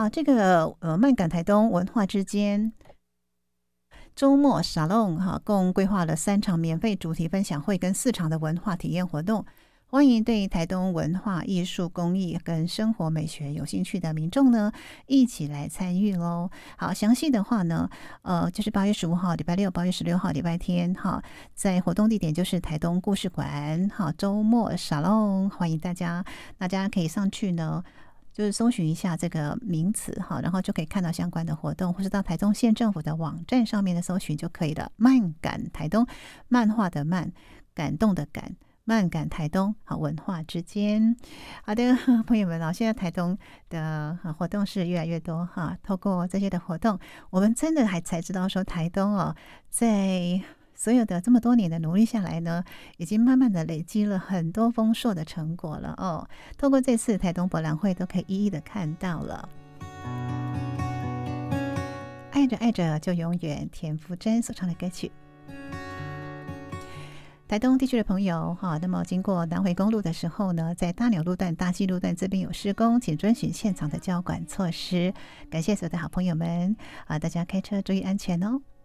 好，这个漫感台东文化之间周末沙龙哈，共规划了3场免费主题分享会跟4场的文化体验活动。欢迎对台东文化艺术工艺跟生活美学有兴趣的民众呢，一起来参与喽。好，详细的话呢，就是8月15号礼拜六，8月16号礼拜天，哈，在活动地点就是台东故事馆，好，周末沙龙，欢迎大家可以上去呢。就是搜寻一下这个名词哈，然后就可以看到相关的活动，或是到台东县政府的网站上面的搜寻就可以了。漫感台东，漫画的漫，感动的感。漫感台东，好，文化之间。好的，朋友们啊，现在台东的活动是越来越多哈。透过这些的活动，我们真的才知道说，台东哦，在所有的这么多年的努力下来呢，已经慢慢的累积了很多丰硕的成果了哦。透过这次台东博览会，都可以一一的看到了。爱着爱着就永远，田馥甄所唱的歌曲。台东地区的朋友哈，那么经过南回公路的时候呢，在大鸟路段、大溪路段这边有施工，请遵循现场的交管措施。感谢所有的好朋友们啊，大家开车注意安全哦。